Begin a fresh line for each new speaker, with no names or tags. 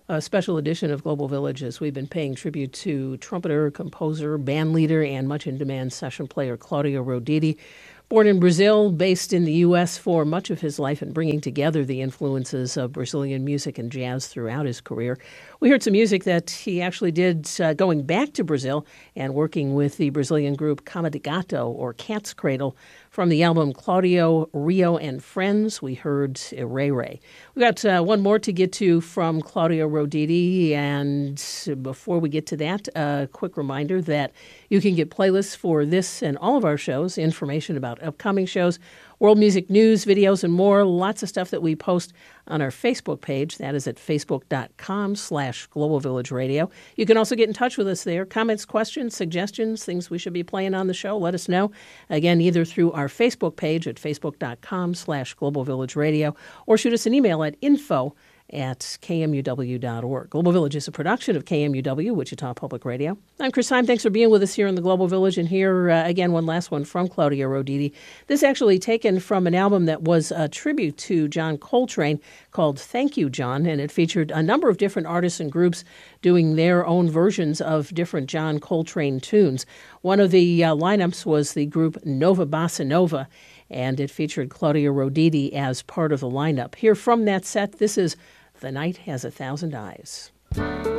A special edition of Global Village as we've been paying tribute to trumpeter, composer, band leader, and much in-demand session player Claudio Roditi. Born in Brazil, based in the U.S. for much of his life and bringing together the influences of Brazilian music and jazz throughout his career. We heard some music that he actually did going back to Brazil and working with the Brazilian group Cama de Gato, or Cat's Cradle, from the album Claudio, Rio, and Friends. We heard Ray Ray. We got one more to get to from Claudio Roditi, and before we get to that, a quick reminder that you can get playlists for this and all of our shows, information about upcoming shows, world music news, videos, and more. Lots of stuff that we post on our Facebook page. That is at facebook.com/Global Village Radio. You can also get in touch with us there. Comments, questions, suggestions, things we should be playing on the show, let us know. Again, either through our Facebook page at facebook.com/Global Village Radio or shoot us an email at info@kmuw.org. Global Village is a production of KMUW, Wichita Public Radio. I'm Chris Heim. Thanks for being with us here in the Global Village. And here, again, one last one from Claudio Roditi. This actually taken from an album that was a tribute to John Coltrane called Thank You, John, and it featured a number of different artists and groups doing their own versions of different John Coltrane tunes. One of the lineups was the group Nova Bossa Nova, and it featured Claudio Roditi as part of the lineup. Here from that set, this is The Night Has 1,000 Eyes.